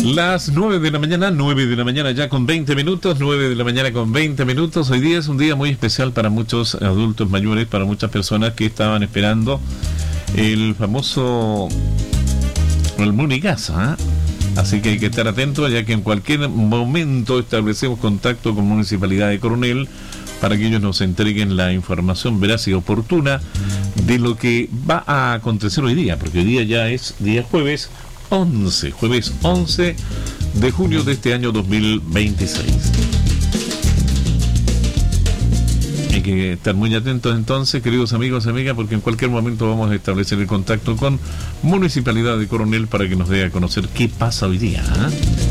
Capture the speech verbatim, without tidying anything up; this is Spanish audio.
Las nueve de la mañana, nueve de la mañana ya con veinte minutos, nueve de la mañana con veinte minutos. Hoy día es un día muy especial para muchos adultos mayores, para muchas personas que estaban esperando el famoso el Municasa, ¿eh? Así que hay que estar atentos, ya que en cualquier momento establecemos contacto con Municipalidad de Coronel para que ellos nos entreguen la información veraz y oportuna de lo que va a acontecer hoy día, porque hoy día ya es día jueves once, jueves once de junio de este año dos mil veintiséis. Hay que estar muy atentos entonces, queridos amigos y amigas, porque en cualquier momento vamos a establecer el contacto con Municipalidad de Coronel para que nos dé a conocer qué pasa hoy día, ¿eh?